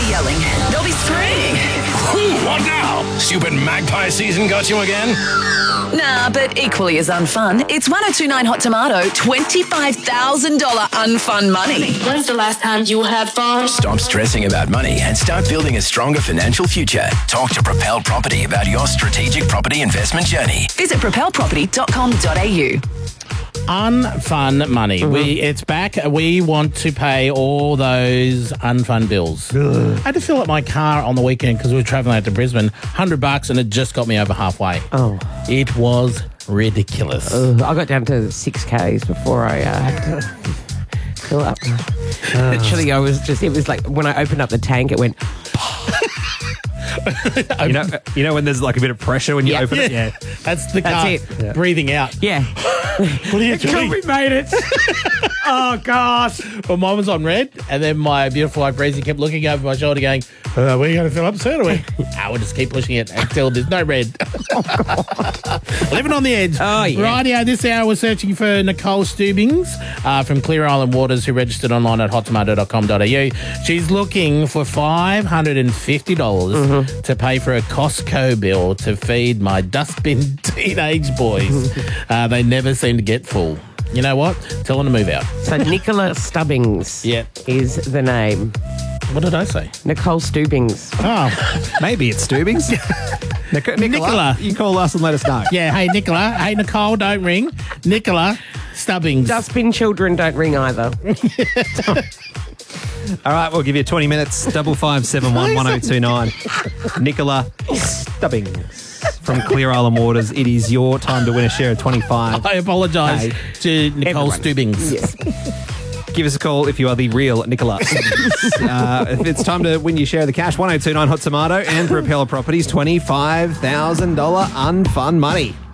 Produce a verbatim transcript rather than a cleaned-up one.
yelling. They'll be screaming. What now? Stupid magpie season got you again? Nah, but equally as unfun, it's ten twenty-nine Hot Tomato twenty-five thousand dollars unfun money. When's the last time you had fun? Stop stressing about money and start building a stronger financial future. Talk to Propel Property about your strategic property investment journey. Visit propel property dot com dot a u. Unfun money. Mm-hmm. We It's back. We want to pay all those unfun bills. Ugh. I had to fill up my car on the weekend because we were travelling out to Brisbane. one hundred bucks and it just got me over halfway. Oh. It was ridiculous. Uh, I got down to six Ks before I uh, had to fill up. Literally, I was just, it was like when I opened up the tank, it went... You know, you know when there's like a bit of pressure when you Yeah. open it? Yeah, that's the That's car it. Yeah. breathing out. Yeah. What are you doing? We made it. Oh, gosh. Well, mine was on red, and then my beautiful wife, Breezy, kept looking over my shoulder going, uh, we're going to fill up soon, are we? I will just keep pushing it until there's no red. Living on the edge. Oh, yeah. Rightio, this hour we're searching for Nicole Steubings uh, from Clear Island Waters, who registered online at hot tomato dot com dot a u. She's looking for five hundred fifty dollars mm-hmm. to pay for a Costco bill to feed my dustbin teenage boys. uh, they never seem to get full. You know what? Tell them to move out. So Nicola Stubbings Yeah. is the name. What did I say? Nicole Steubings. Oh, Maybe it's Steubings. Nic- Nicola, Nicola. you call us and let us know. yeah. Hey, Nicola. Hey, Nicole, don't ring. Nicola Stubbings. Dustbin children don't ring either. All right, we'll give you twenty minutes. Double five seven one one zero two nine. Nicola Stubbings from Clear Island Waters. It is your time to win a share of twenty-five. I apologise Hey. to Nicole Everyone. Stubbings. Yes. Give us a call if you are the real Nicola Stubbings. uh, if it's time to win your share of the cash, one zero two nine Hot Tomato and Propeller Properties, twenty-five thousand dollars unfun money.